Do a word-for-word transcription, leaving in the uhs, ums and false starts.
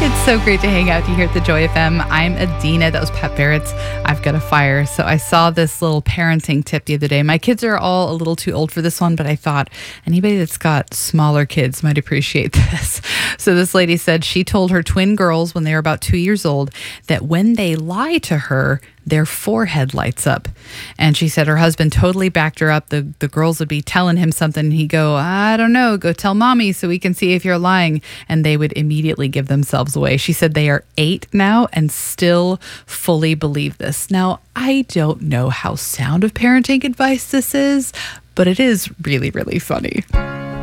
It's so great to hang out here at the Joy F M. I'm Adina. That was Pat Barrett's I've Got a Fire. So I saw this little parenting tip the other day. My kids are all a little too old for this one, but I thought anybody that's got smaller kids might appreciate this. So this lady said she told her twin girls when they were about two years old that when they lie to her, their forehead lights up. And she said her husband totally backed her up. The the girls would be telling him something. He'd go, I don't know, go tell mommy so we can see if you're lying. And they would immediately give themselves away. She said they are eight now and still fully believe this. Now, I don't know how sound of parenting advice this is, but it is really, really funny.